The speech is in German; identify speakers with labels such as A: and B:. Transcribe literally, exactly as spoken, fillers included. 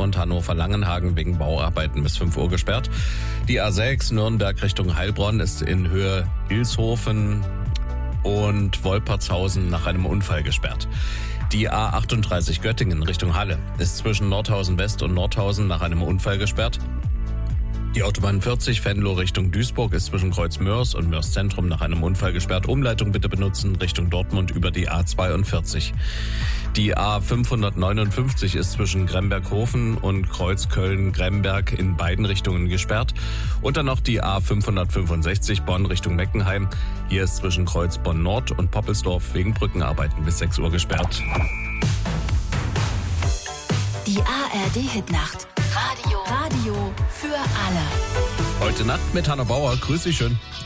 A: und Hannover-Langenhagen wegen Bauarbeiten bis fünf Uhr gesperrt. Die A sechs Nürnberg Richtung Heilbronn ist in Höhe Ilshofen und Wolpertshausen nach einem Unfall gesperrt. Die A achtunddreißig Göttingen Richtung Halle ist zwischen Nordhausen West und Nordhausen nach einem Unfall gesperrt. Die Autobahn vierzig Venlo Richtung Duisburg ist zwischen Kreuz Mörs und Mörs Zentrum nach einem Unfall gesperrt. Umleitung bitte benutzen Richtung Dortmund über die A zweiundvierzig. Die A fünfhundertneunundfünfzig ist zwischen Gremberghofen und Kreuz Köln-Gremberg in beiden Richtungen gesperrt. Und dann noch die A fünfhundertfünfundsechzig Bonn Richtung Meckenheim. Hier ist zwischen Kreuz Bonn Nord und Poppelsdorf wegen Brückenarbeiten bis sechs Uhr gesperrt.
B: Die A R D-Hitnacht. Radio. Radio für alle.
A: Heute Nacht mit Hanna Bauer. Grüß dich schön.